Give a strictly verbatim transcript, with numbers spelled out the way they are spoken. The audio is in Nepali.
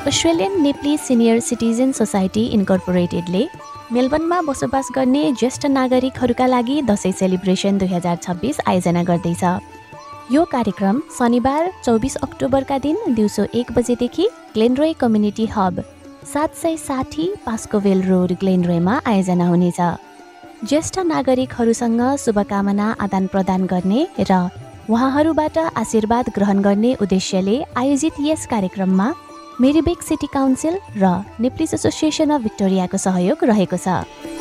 Australian Nepali senior citizen society इन्कर्पोरेटेडले मेलबर्नमा बसोबास गर्ने ज्येष्ठ नागरिकहरूका लागि दसैँ सेलिब्रेसन दुई हजार छब्बिस आयोजना गर्दैछ। यो कार्यक्रम शनिबार चौबिस अक्टोबरका दिन दिउँसो एक बजेदेखि ग्लेनरोय कम्युनिटी हब सात सय साठी पास्कोभेल रोड ग्लेनरोयमा आयोजना हुनेछ। ज्येष्ठ नागरिकहरूसँग शुभकामना आदान प्रदान गर्ने र उहाँहरूबाट आशीर्वाद ग्रहण गर्ने उद्देश्यले आयोजित यस कार्यक्रममा मेरीबेक सिटी काउन्सिल र नेप्लिज एसोसिएसन अफ भिक्टोरियाको सहयोग रहेको छ।